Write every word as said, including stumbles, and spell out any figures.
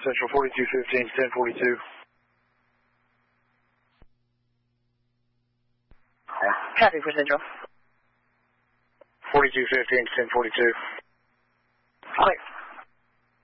Central, forty-two fifteen, ten forty-two. Copy for Central. forty-two fifteen, ten forty-two. Clear.